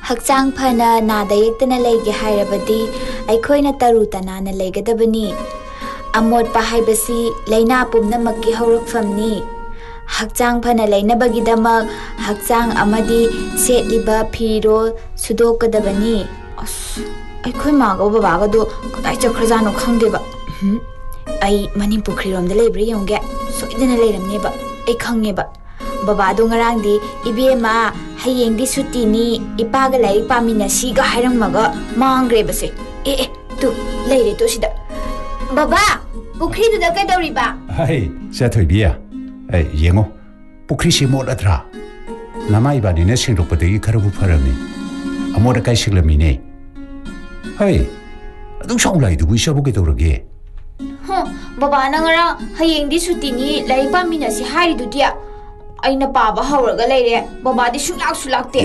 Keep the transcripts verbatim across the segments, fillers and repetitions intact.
Hakchang phana nada yektana leige hairabadi aikhoina taru tanana leigadabani amot pa haibasi leina pumna makki haurakfamni Hakchang phana leinabagidamak hakchang amadi setliba phiro sudokadabani as aikhoi maga babaga do kadai chakhrajano khangdeba ai manim pukhri romda lebre yongge soidana leiramne ba ai khangeba baba do ngarang di ibema hayeng di suti ni ipaga lai pamina siga hairamaga mangre base e e tu leire to sida baba pukhri du da kai dori ba hai sa thoi bia ai yengo pukhri si mo ladra namai ba ni ne sing rok pade khara bu pharami amoda kai siglami ne hai adung song lai du isa bu ke dorage ha baba na ngarang hayeng di suti ni lai pamina si hari du dia aina paba hawraga leire baba di sulak sulakte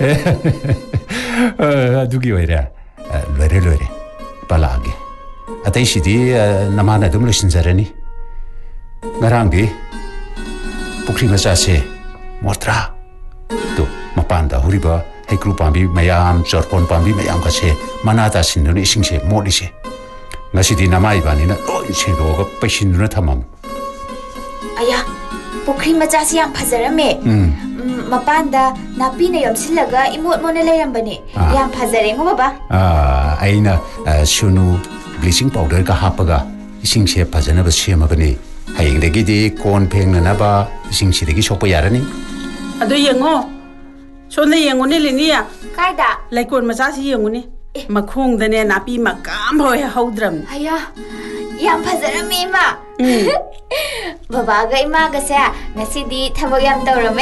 adugi oira loire loire palage atai sidi namana dum losinjarani ngarang di pukhri macha se motra to mapanda huriba hekru pambi mayam chorpon pambi mayam ka se manata sinnu ising se moli se ngasidi namai bani na loi se roga pesin na thamam aya Pukri macha si yang phazarame mapanda napina yomsilaga imot mona leirambani yang phazare ngo baba ah aina sunu bleaching powder ka hapaga ising se phajana ba semabani hayeng degi di kon phengna na ba ising si degi sokpa yarani adu yengo sonne yengo ne linia kaida laikon macha si yengo ne makhong dane napi makam hoy haudram aya yang phazarame ma Baba ga ima ga sa ngasidi thabag yam tawrame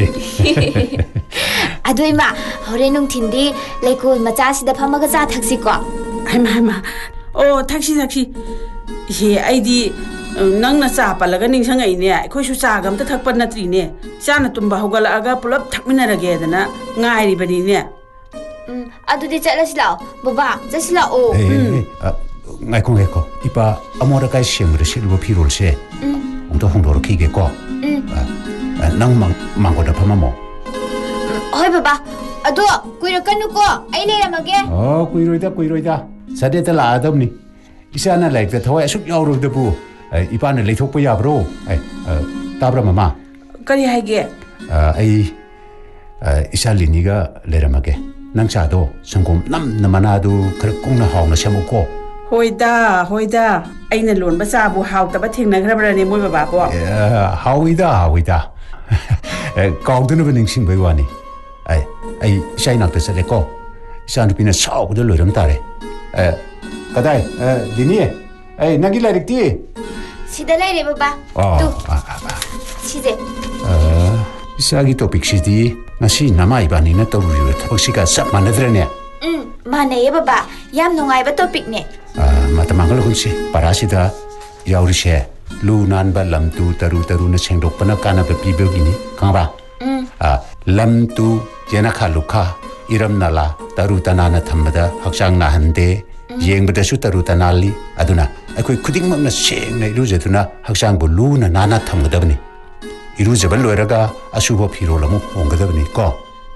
Adoi ma hore nung thindi leikol macha sida phamaga cha thaksi ko ai ma ma o thaksi thaksi he ai di nang na cha palaga ning sangai ne khoi su cha gam ta thakpa natri ne cha na tumba hogala aga pulap thakmina rage dana ngai ri bani ne um adu di chalas lao baba jasla o ngai ko ngai ko ipa amora kai semre silbo phirol se um to hongdor ki ge ko nang mang mango da phamamo oi baba adu kuira kanu ko ai le ramage oh kuiroi da kuiroi da sade ta la adam ni isana like da thawai asuk yaw ro da bu ipa na leithok pa ya bro ai tabra mama kari hai ge ai isa lini ga le ramage nang cha do sangom nam namana du khar kong na haw na samu ko Hoida, hoida. Aina lon basa bu haw taba thengna grabra ne moi baba ko. Hawida, hawida. Kauduna bening sing bai wani. Ai, ai sai nak ta sale ko. San pina saw de loram tare. Eh, kadai, eh dini. Ai nagi la rikti. Sida lai re baba. Tu. Side. Eh, isagi topic sidi. Ngasi namai bani na tawri thapak sika sap manadre ne. Um, mane ye baba. Yam nungai ba topic ne. Matamangal hunsi parasida yaurise lu nan ba lam tu taru taru na sengdok pana kana ba pi begini kangba ah lam tu jena khalukha iram nala taru tanana thamada hakchang na hande yengbada su taru tanali aduna akoi khuding mak na seng nei rujatuna hakchang bu lu na nana thamgadabni irujabal loiraga asubo phiro lamu honggadabni ko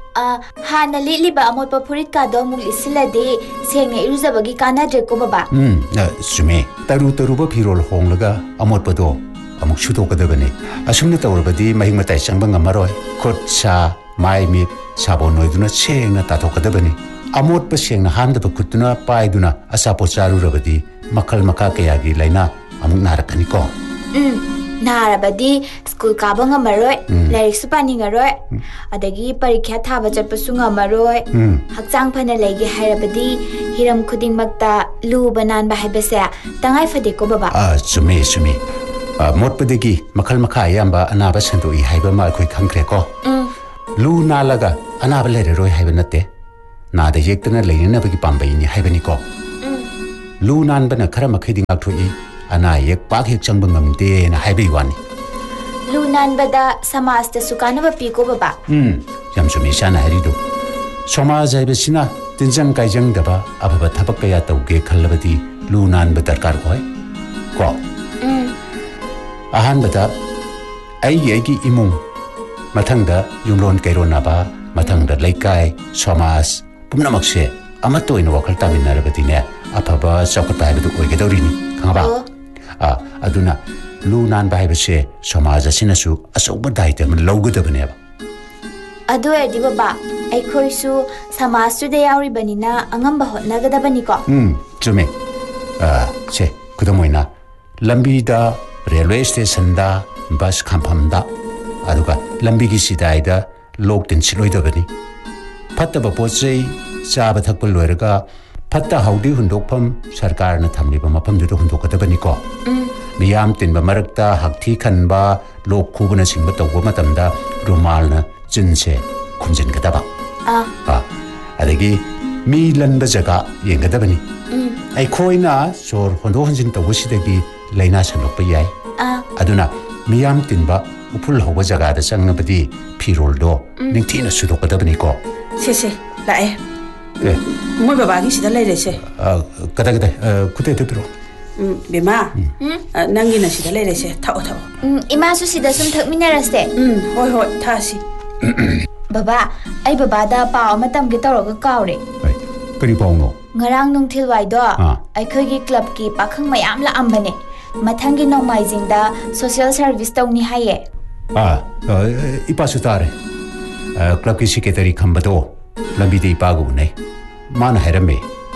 hana liliba amot pa purit ka do mul isilade seng nei rujabagi kana je ko baba hm sume taru taru ba phirol honglaga amot pa do amuk chuto kadabani asumna tawrabadi mahing matai changbang amaroi khot sa mai mi sabon noiduna sengna ta thokadabani amot pa sengna handa pa khutuna paiduna asapo charu rabadi makhal makha kayagi laina amuk narakani ko hm narabadi school kaba ngamaroi larik su pani ngaroi adagi parikha thaba chatpasu ngamaroi hakchang phana leige hairabadi hiram khuding makta lu banan ba haibase tangai fade ko baba ah sumi sumi motpadegi makhal makha yamba anaba sandoi haiba ma khoi khangkre ko lu nalaga anaba lere roi haiba natte na da yektana leina bagi pambai ni haibani ko lu nan bana khara makhidi ngakthoi ana yek pak hek changbang ngamde na haibai wani lunan bada samaj ta sukana ba piko baba hm jam sumi sana harido samaj ai besina tinjang kaijang daba ababa thabak kaya tauge khallabadi lunan ba darkar koi ko hm ahan bada ai yegi imung mathangda yumlon kairona ba mathangda laikai samaj ꯄꯨꯝꯅꯃꯛꯁꯦ ꯑꯃꯠꯇ ꯑꯣꯏꯅ ꯋꯥꯈꯜ ꯇꯥꯃꯤꯟꯅꯔꯕꯗꯤꯅꯦ ꯑꯐꯕ ꯆꯥꯎꯈꯠꯄ ꯍꯥꯏꯕꯗꯨ ꯑꯣꯏꯒꯗꯧꯔꯤꯅꯤ ꯈꯪꯉꯕ ꯑ ꯑꯗꯨꯅ ꯂꯨ ꯅꯥꯟꯕ ꯍꯥꯏꯕꯁꯦ ꯁꯃꯥꯖ ꯑꯁꯤꯅꯁꯨ ꯑꯆꯧꯕ ꯗꯥꯏꯇ ꯑꯃ ꯂꯧꯒꯗꯕꯅꯦꯕ ꯑꯗꯨ ꯑꯣꯏꯔꯗꯤ ꯕꯕꯥ ꯑꯩꯈꯣꯏꯁꯨ ꯁꯃꯥꯖꯇꯨꯗ ꯌꯥꯎꯔꯤꯕꯅꯤꯅ ꯑꯉꯝꯕ ꯍꯣꯠꯅꯒꯗꯕꯅꯤꯀꯣ ꯎꯝ ꯆꯨꯝꯃꯦ ꯁꯦ ꯈꯨꯗꯝ ꯑꯣꯏꯅ ꯂꯝꯕꯤꯗ ꯔꯦꯜꯋꯦ ꯁ꯭ꯇꯦꯁꯟꯗ ꯕꯁ ꯈꯥꯝꯐꯝꯗ ꯑꯗꯨꯒ ꯂꯝꯕꯤꯒꯤ ꯁꯤꯗꯥꯏꯗ ꯂꯣꯛ ꯇꯤꯟꯁꯤꯜꯂꯣꯏꯗꯕꯅꯤ ꯐꯠꯇꯕ ꯄꯣꯠ ꯆꯩ ꯆꯥꯕ ꯊꯛꯄ ꯂꯣꯏꯔꯒ ꯐꯠꯇ ꯍꯥꯎꯗꯤ ꯍꯨꯟꯗꯣꯛꯐꯝ ꯁꯔꯀꯥꯔꯅ ꯊꯝꯂꯤꯕ ꯃꯐꯝꯗꯨꯗ ꯍꯨꯟꯗꯣꯛꯀꯗꯕꯅꯤꯀꯣ ꯃꯤꯌꯥꯝ ꯇꯤꯟꯕ ꯃꯔꯛꯇ ꯍꯛꯊꯤ ꯈꯟꯕ ꯂꯣꯛ ꯈꯨꯕꯅꯆꯤꯡꯕ ꯇꯧꯕ ꯃꯇꯝꯗ ꯔꯨꯃꯥꯜꯅ ꯆꯤꯟꯁꯦ ꯈꯨꯝꯖꯤꯟꯒꯗꯕ ꯑꯗꯒꯤ ꯃꯤ ꯂꯟꯕ ꯖꯒꯥ ꯌꯦꯡꯒꯗꯕꯅꯤ ꯑꯩꯈꯣꯏꯅ ꯁꯣꯔ ꯍꯣꯟꯗꯣꯛ ꯍꯣꯟꯖꯤꯟ ꯇꯧꯕꯁꯤꯗꯒꯤ ꯂꯩꯅꯥ ꯁꯟꯗꯣꯛꯄ ꯌꯥꯏ ꯑꯗꯨꯅ ꯃꯤꯌꯥꯝ ꯇꯤꯟꯕ ꯎꯐꯨꯜ ꯍꯧꯕ ꯖꯒꯥꯗ ꯆꯪꯉꯕꯗꯤ ꯐꯤꯔꯣꯜꯗꯣ ꯅꯤꯡꯊꯤꯅ ꯁꯨꯗꯣꯛꯀꯗꯕꯅꯤꯀꯣ ꯁꯦ ꯁꯦ ꯂꯥꯛꯑꯦ ꯑꯦ ꯃꯣꯏ ꯕꯕꯥꯒꯤ ꯁꯤꯗ ꯂꯩꯔꯦꯁꯦ ꯀꯗꯥꯏ ꯀꯗꯥꯏ ꯈꯨꯇꯦꯛꯇ ꯄꯤꯔꯛꯑꯣ ꯎꯝ ꯕꯦꯃꯥ ꯅꯪꯒꯤꯅ ꯁꯤꯗ ꯂꯩꯔꯦꯁꯦ ꯊꯛꯑꯣ ꯊꯛꯑꯣ ꯎꯝ ꯏꯃꯥꯁꯨ ꯁꯤꯗ ꯁꯨꯝ ꯊꯛꯃꯤꯟꯅꯔꯁꯦ ꯎꯝ ꯍꯣꯏ ꯍꯣꯏ ꯊꯛꯑꯁꯤ ꯕꯕꯥ ꯑꯩ ꯕꯕꯥꯗ ꯄꯥꯎ ꯑꯃ ꯇꯝꯒꯦ ꯇꯧꯔꯒ ꯀꯥꯎꯔꯦ ꯀꯔꯤ ꯄꯥꯎꯅꯣ ꯉꯔꯥꯡ ꯅꯨꯡꯊꯤꯜꯋꯥꯏꯗꯣ ꯑꯩꯈꯣꯏꯒꯤ ꯀ꯭ꯂꯕꯀꯤ ꯄꯥꯈꯪ ꯃꯌꯥꯝ ꯂꯥꯛꯑꯝꯕꯅꯦ ꯃꯊꯪꯒꯤ ꯅꯣꯡꯃꯥꯏꯖꯤꯡꯗ ꯁꯣꯁꯤꯌꯦꯜ ꯁꯔꯚꯤꯁ ꯇꯧꯅꯤ ꯍꯥꯏꯌꯦ ꯑꯥ ꯏꯄꯥꯁꯨ ꯇꯥꯔꯦ ꯀ꯭ꯂꯕꯀꯤ ꯁꯦꯀ꯭ꯔꯦꯇꯔꯤ ꯈꯝꯕꯗꯣ ꯂꯝꯕꯤꯗ ꯏꯄꯥꯒ ꯎꯅꯩ ꯃꯥꯅ ꯍꯥꯏꯔꯝꯃꯦ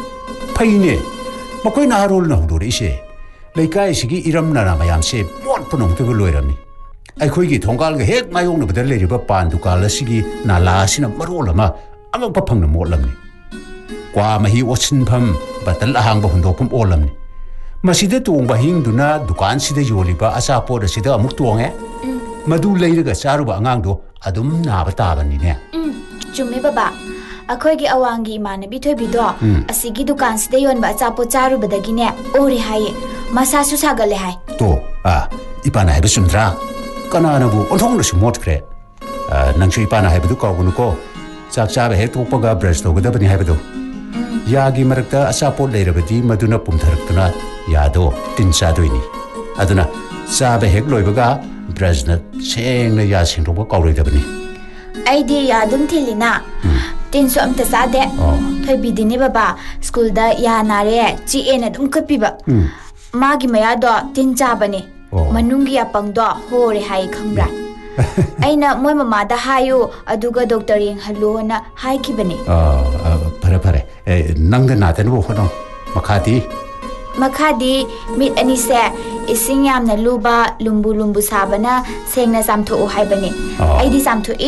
ꯐꯩꯅꯦ ꯃꯈꯣꯏ ꯅꯍꯥꯔꯣꯜꯅ ꯍꯧꯗꯣꯔꯛꯏꯁꯦ ꯂꯩꯀꯥꯏꯁꯤꯒꯤ ꯏꯔꯝ ꯅꯔꯥ ꯃꯌꯥꯝꯁꯦ ꯃꯣꯠꯄ ꯅꯣꯡꯇꯕ ꯂꯣꯏꯔꯝꯅꯤ ꯑꯩꯈꯣꯏꯒꯤ ꯊꯣꯡꯒꯥꯜꯒ ꯍꯦꯛ ꯃꯥꯌꯣꯛꯅꯕꯗ ꯂꯩꯔꯤꯕ ꯄꯥꯟ ꯗꯨꯀꯥꯟ ꯑꯁꯤꯒꯤ ꯅꯥꯂꯥ ꯑꯁꯤꯅ ꯃꯔꯣꯜ ꯑꯃ ꯑꯉꯛꯄ ꯐꯪꯅ ꯃꯣꯠꯂꯝꯅꯤ ꯀ꯭ꯋꯥ ꯃꯍꯤ ꯑꯣꯠꯁꯤꯟꯐꯝ ꯕꯇꯜ ꯑꯍꯥꯡꯕ ꯍꯨꯟꯗꯣꯛꯐꯝ ꯑꯣꯜꯂꯝꯅꯤ ꯃꯁꯤꯗ ꯇꯣꯡꯕ ꯍꯤꯡꯗꯨꯅ ꯗꯨꯀꯥꯟꯁꯤꯗ ꯌꯣꯜꯂꯤꯕ ꯑꯆꯥꯄꯣꯠ ꯑꯁꯤꯗ ꯑꯃꯨꯛ ꯇꯣꯡꯉꯦ ꯃꯗꯨ ꯂꯩꯔꯒ ꯆꯥꯔꯨꯕ ꯑꯉꯥꯡꯗꯣ ꯑꯗꯨꯝ ꯅꯥꯕ ꯇꯥꯕꯅꯤꯅꯦ ꯎꯝ ꯆꯨꯝꯃꯦ ꯕꯕꯥ ꯑꯩꯈꯣꯏꯒꯤ ꯑꯋꯥꯡꯒꯤ ꯏꯃꯥꯟꯅꯕꯤ ꯊꯣꯏꯕꯤꯗꯣ ꯑꯁꯤꯒꯤ ꯗꯨꯀꯥꯟꯁꯤꯗ ꯌꯣꯟꯕ ꯑꯆꯥꯄꯣꯠ ꯆꯥꯔꯨꯕꯗꯒꯤꯅꯦ ꯑꯣꯔꯦ ꯍꯥꯏꯌꯦ ꯃꯁꯥꯁꯨ ꯁꯥꯒꯠꯂꯦ ꯍꯥꯏ ꯇꯣ ꯑꯥ ꯏꯄꯥꯅ ꯍꯥꯏꯕ ꯆꯨꯝꯗ꯭ꯔꯥ ꯀꯅꯥꯅꯕꯨ ꯑꯣꯟꯊꯣꯛꯅꯁꯨ ꯃꯣꯠꯈ꯭ꯔꯦ ꯅꯪꯁꯨ ꯏꯄꯥꯅ ꯍꯥꯏꯕꯗꯨ ꯀꯥꯎꯒꯅꯨꯀꯣ ꯆꯥꯛ ꯆꯥꯕ ꯍꯦꯛ ꯊꯣꯛꯄꯒ ꯕ꯭ꯔꯁ ꯇꯧꯒꯗꯕꯅꯤ ꯍꯥꯏꯕꯗꯣ ꯌꯥꯒꯤ ꯃꯔꯛꯇ ꯑꯆꯥꯄꯣꯠ ꯂꯩꯔꯕꯗꯤ ꯃꯗꯨꯅ ꯄꯨꯝꯊꯔꯛꯇꯨꯅ ꯌꯥꯗꯣ ꯇꯤꯟ ꯆꯥꯗꯣꯏꯅꯤ ꯑꯗꯨꯅ ꯆꯥꯕ ꯍꯦꯛ ꯂꯣꯏꯕꯒ ꯕ꯭ꯔꯁꯅ ꯁꯦꯡꯅ ꯌꯥ ꯁꯦꯡꯗꯣꯛꯄ ꯀꯥꯎꯔꯣꯏꯗꯕꯅꯤ ꯑꯩꯗꯤ ꯌꯥ ꯑꯗꯨꯝ ꯊꯤꯜꯂꯤꯅ ꯇꯤꯟꯁꯨ ꯑꯝꯇ ꯆꯥꯗꯦ ꯊꯣꯏꯕꯤꯗꯤꯅꯦ ꯕꯕꯥ ꯁ꯭ꯀꯨꯜꯗ ꯌꯥ ꯅꯥꯔꯦ ꯆꯤꯛꯑꯦꯅ ꯑꯗꯨꯝ ꯀꯞꯄꯤꯕ ꯃꯥꯒꯤ ꯃꯌꯥꯗꯣ ꯇꯤꯟ ꯆꯥꯕꯅꯦ ꯃꯅꯨꯡꯒꯤ ꯌꯥꯄꯪꯗꯣ ꯍꯣꯔꯦ ꯍꯥꯏ ꯈꯪꯕ꯭ꯔꯥ ꯑꯩꯅ ꯃꯣꯏ ꯃꯃꯥꯗ ꯍꯥꯏꯌꯨ ꯑꯗꯨꯒ ꯗꯣꯛꯇꯔ ꯌꯦꯡꯍꯜꯂꯨꯅ ꯍꯥꯏꯈꯤꯕꯅꯦ ꯐꯔꯦ ꯐꯔꯦ ꯅꯪꯗ ꯅꯥꯗꯅꯕ ꯍꯣꯠꯅꯧ ꯃꯈꯥꯗꯤ ꯃꯈꯥꯗꯤ ꯃꯤꯠ ꯑꯅꯤꯁꯦ ꯏꯁꯤꯡ ꯌꯥꯝꯅ ꯂꯨꯕ ꯂꯨꯝꯕꯨ ꯂꯨꯝꯕꯨ ꯁꯥꯕꯅ ꯁꯦꯡꯅ ꯆꯥꯝꯊꯣꯛꯎ ꯍꯥꯏꯕꯅꯦ ꯑꯩꯗꯤ ꯆꯥꯝꯊꯣꯛꯏ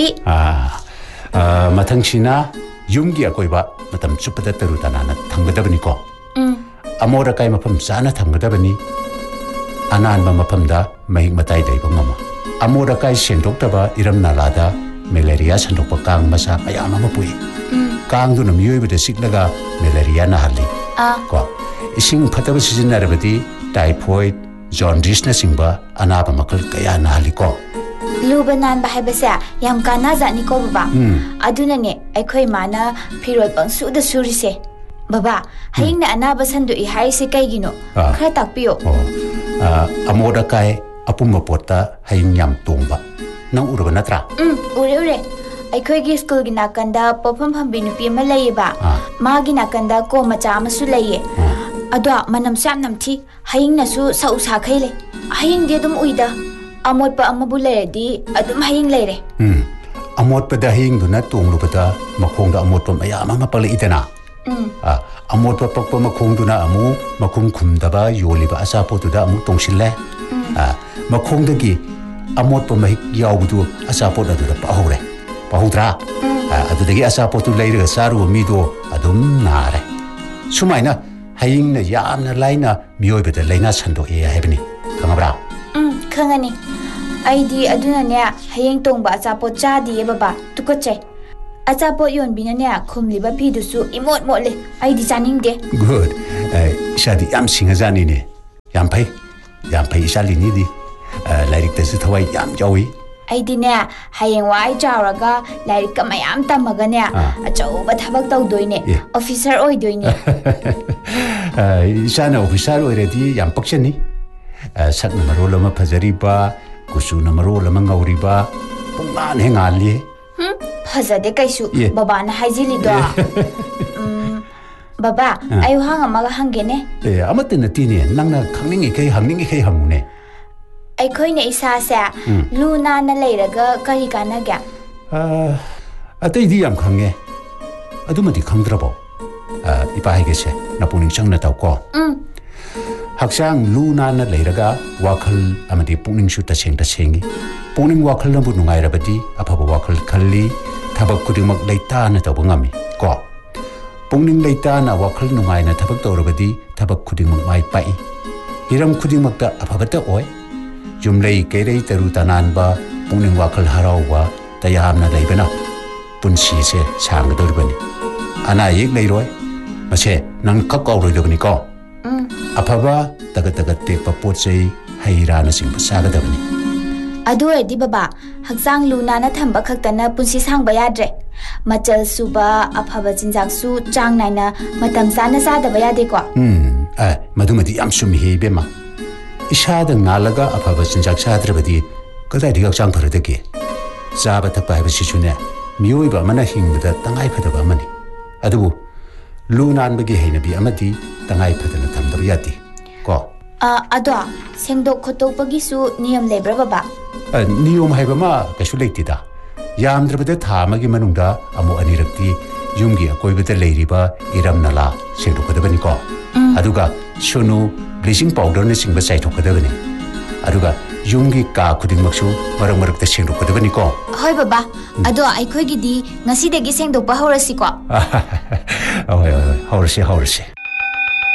ꯃꯊꯪꯁꯤꯅ ꯌꯨꯝꯒꯤ ꯑꯀꯣꯏꯕ ꯃꯇꯝ ꯆꯨꯞꯄꯗ ꯇꯔꯨ ꯇꯅꯥꯟꯅ ꯊꯝꯒꯗꯕꯅꯤꯀꯣ ꯑꯃꯣꯠ ꯑꯀꯥꯏ ꯃꯐꯝ ꯆꯥꯅ ꯊꯝꯒꯗꯕꯅꯤ ꯑꯅꯥꯟꯕ ꯃꯐꯝꯗ ꯃꯍꯤꯛ ꯃꯇꯥꯏ ꯂꯩꯕ ꯉꯝꯃꯣ ꯑꯃꯣꯠ ꯑꯀꯥꯏ ꯁꯦꯡꯗꯣꯛꯇꯕ ꯏꯔꯝ ꯅꯥꯂꯥꯗ ꯃꯦꯂꯦꯔꯤꯌꯥ ꯁꯟꯗꯣꯛꯄ ꯀꯥꯡ ꯃꯆꯥ ꯃꯌꯥꯝ ꯑꯃ ꯄꯣꯛꯏ ꯀꯥꯡꯗꯨꯅ ꯃꯤꯑꯣꯏꯕꯗ ꯆꯤꯛꯂꯒ ꯃꯦꯂꯦꯔꯤꯌꯥ ꯅꯥꯍꯜꯂꯤ ꯀꯣ ꯏꯁꯤꯡ ꯐꯠꯇꯕ ꯁꯤꯖꯤꯟꯅꯔꯕꯗꯤ ꯇꯥꯏꯐꯣꯏꯗ ꯖꯣꯟꯗꯤꯁꯅꯆꯤꯡꯕ ꯑꯅꯥꯕ ꯃꯈꯜ ꯀꯌꯥ ꯅꯥꯍꯜꯂꯤꯀꯣ ꯂꯨꯕ ꯅꯥꯟꯕ ꯍꯥꯏꯕꯁꯦ ꯌꯥꯝ ꯀꯥꯟꯅꯖꯥꯠꯅꯤꯀꯣ ꯕꯕꯥ ꯑꯗꯨꯅꯅꯦ ꯑꯩꯈꯣꯏ ꯏꯃꯥꯅ ꯐꯤꯔꯣꯜ ꯄꯪꯁꯨꯗ ꯁꯨꯔꯤꯁꯦ ꯕꯕꯥ ꯍꯌꯦꯡꯅ ꯑꯅꯥꯕ ꯁꯟꯗꯣꯛꯏ ꯍꯥꯏꯔꯤꯁꯦ ꯀꯩꯒꯤꯅꯣ ꯈꯔ ꯇꯥꯛꯄꯤꯌꯣ ꯑꯃꯣꯠ ꯑꯀꯥꯏ ꯑꯄꯨꯝꯕ ꯄꯣꯠꯇ ꯍꯌꯤꯡ ꯌꯥꯝ ꯇꯣꯡꯕ ꯅꯪ ꯎꯔꯕ ꯅꯠꯇ꯭ꯔꯥ ꯎꯝ ꯎꯔꯦ ꯎꯔꯦ ꯑꯩꯈꯣꯏꯒꯤ ꯁ꯭ꯀꯨꯜꯒꯤ ꯅꯥꯀꯟꯗ ꯄꯣꯠꯐꯝ ꯐꯝꯕꯤ ꯅꯨꯄꯤ ꯑꯃ ꯂꯩꯌꯦꯕ ꯃꯥꯒꯤ ꯅꯥꯀꯟꯗ ꯀꯣ ꯃꯆꯥ ꯑꯃꯁꯨ ꯂꯩꯌꯦ ꯑꯗꯣ ꯃꯅꯝꯁꯨ ꯌꯥꯝ ꯅꯝꯊꯤ ꯍꯌꯤꯡꯅꯁꯨ ꯁꯧ ꯁꯥꯈꯩ ꯂꯩ ꯍꯌꯤꯡꯗꯤ ꯑꯗꯨꯝ ꯎꯏꯗ ꯑꯃꯣꯠꯄ ꯑꯃꯕꯨ ꯂꯩꯔꯗꯤ ꯑꯗꯨꯝ ꯍꯌꯤꯡ ꯂꯩꯔꯦ ꯎꯝ ꯑꯃꯣꯠꯄꯗ ꯍꯌꯤꯡꯗꯨꯅ ꯇꯣꯡꯂꯨꯕꯗ ꯃꯈꯣꯡꯗ ꯑꯃꯣꯠꯄ ꯃꯌꯥꯝ ꯑꯃ ꯄꯛꯂꯛꯏꯗꯅ ꯑꯃꯣꯠꯄ ꯄꯛꯄ ꯃꯈꯣꯡꯗꯨꯅ ꯑꯃꯨꯛ ꯃꯈꯨꯝ ꯈꯨꯝꯗꯕ ꯌꯣꯜꯂꯤꯕ ꯑꯆꯥꯄꯣꯠꯇꯨꯗ ꯑꯃꯨꯛ ꯇꯣꯡꯁꯤꯜꯂꯦ ꯃꯈꯣꯡꯗꯒꯤ ꯑꯃꯣꯠꯄ ꯃꯍꯤꯛ ꯌꯥꯎꯕꯗꯨ ꯑꯆꯥꯄꯣꯠ ꯑꯗꯨꯗ ꯄꯛꯍꯧꯔꯦ ꯄꯛꯍꯧꯗ꯭ꯔꯥ ꯑꯗꯨꯗꯒꯤ ꯑꯆꯥꯄꯣꯠꯇꯨ ꯂꯩꯔꯒ ꯆꯥꯔꯨꯕ ꯃꯤꯗꯣ ꯑꯗꯨꯝ ꯅꯥꯔꯦ ꯁꯨꯃꯥꯏꯅ ꯍꯌꯤꯡꯅ ꯌꯥꯝꯅ ꯂꯥꯏꯅ ꯃꯤꯑꯣꯏꯕꯗ ꯂꯩꯅꯥ ꯁꯟꯗꯣꯛꯑꯦ ꯍꯥꯏꯕꯅꯤ ꯈꯪꯉꯕ꯭ꯔꯥ ꯎꯝ ꯈꯪꯉꯅꯤ ꯑꯩꯗꯤ ꯑꯗꯨꯅꯅꯦ ꯍꯌꯤꯡ ꯇꯣꯡꯕ ꯑꯆꯥꯄꯣꯠ ꯆꯥꯗꯤꯌꯦ ꯕꯕꯥ ꯇꯨꯀꯠꯆꯩ ꯑꯆꯥꯄꯣꯠ ꯌꯣꯟꯕꯤꯅꯅꯦ ꯈꯨꯝꯂꯤꯕ ꯐꯤꯗꯨꯁꯨ ꯏꯃꯣꯠ ꯃꯣꯠꯂꯦ ꯑꯩꯗꯤ ꯆꯥꯅꯤꯡꯗꯦ ꯒꯨꯗ ꯏꯁꯥꯗꯤ ꯌꯥꯝ ꯁꯤꯡꯉꯖꯥꯠꯅꯤꯅꯦ ꯌꯥꯝ ꯐꯩ ꯌꯥꯝ ꯐꯩ ꯏꯆꯥ ꯂꯤꯅꯤꯗꯤ ꯂꯥꯏꯔꯤꯛꯇꯁꯨ ꯊꯋꯥꯏ ꯌꯥꯝ ꯌꯥꯎꯏ ꯑꯩꯗꯤꯅꯦ ꯍꯌꯦꯡꯋꯥꯏ ꯆꯥꯎꯔꯒ ꯂꯥꯏꯔꯤꯛꯀ ꯃꯌꯥꯝ ꯇꯝꯃꯒꯅꯦ ꯑꯆꯧꯕ ꯊꯕꯛ ꯇꯧꯗꯣꯏꯅꯦ ꯑꯣꯐꯤꯁꯔ ꯑꯣꯏꯗꯣꯏꯅꯦ ꯏꯆꯥꯅ ꯑꯣꯐꯤꯁꯥꯔ ꯑꯣꯏꯔꯗꯤ ꯌꯥꯝ ꯄꯛꯆꯅꯤ ꯁꯛꯅ ꯃꯔꯣꯜ ꯑꯃ ꯐꯖꯔꯤꯕ ꯀꯨꯆꯨꯅ ꯃꯔꯣꯜ ꯑꯃ ꯉꯧꯔꯤꯕ ꯄꯨꯡꯉꯥꯟ ꯍꯦꯛ ꯉꯥꯜꯂꯤ ꯐꯖꯗꯦ ꯀꯩꯁꯨ ꯕꯕꯥꯅ ꯍꯥꯏꯖꯤꯜꯂꯤꯗꯣ Baba, ayo hang amaga hangene. Eh, amate na tini nangna khangningi kai hangningi kai hangune. Aikoi na isa sa luna na leiraga kari kana gya. Ah, atay di yam khange. Adumadi khangdrabo. Ah, ipa haige se napuning chang na taw ko. Um. Haksang luna na leiraga wakhal amadi puning shu ta cheng ta chengi. Puning wakhal na bu nungai rabadi aphaba wakhal khalli thabak kudingmak leita na taw ngami ko. Puning leita na wakhal nungai na thabak taw rabadi thabak kudingmak mai pai. Hiram kudingmak ta aphaba ta oi. Jumlei kerei taru tanan ba puning wakhal harau wa tayam na leibana. Punsi se sang dorbani. Ana yek leiroi. Mase nang kakau roi dogni ko. Aphaba taga taga tekpa pochei haira na sing pasaga dabani. Adu edi baba, haksang luna na thamba khaktana punsi sang bayadre. Machal suba aphaba jinjak su chang naina matam sana sa da bayade ko. Hmm, ah, madumadi am sumi he bema. Isha dang nalaga aphaba jinjak sadrabadi kadai digak chang pharadagi. Zaba thakpa haiba sisune miyoi ba mana hingbada tangai phadaba mani. Adubu lunan bagi heinabi amadi tangai phadana thamdaba yati. Ko. Ah, ado sengdok khotok pagi su niyam lebra baba. Niyom haiba ma kasu leitida. Yamdrabada tha amagi manungda amu anirakti yumgi akoibada leiriba iram nala sengdokadabani ko. Aduga sunu bleaching powder na singba saithokadabani. Aduga yumgi ka khudingmaksu marang marakta sengdokadabani ko. Hoi baba, ado aikoi gidi ngasi degi sengdok ba horasi ko. Hoi hoi hoi, horasi horasi.